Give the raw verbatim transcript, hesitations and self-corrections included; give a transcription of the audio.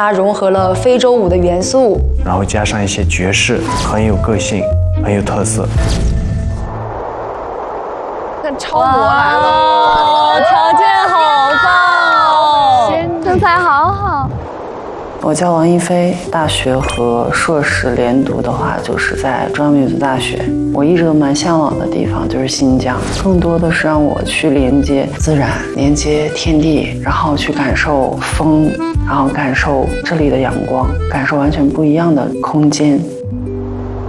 它融合了非洲舞的元素， 然后加上一些爵士，很有个性，很有特色。 看超模来了， 条件好棒， 身材好好。 我叫王一菲，大学和硕士连读的话，就是在中央民族大学。我一直都蛮向往的地方就是新疆，更多的是让我去连接自然，连接天地，然后去感受风，然后感受这里的阳光，感受完全不一样的空间。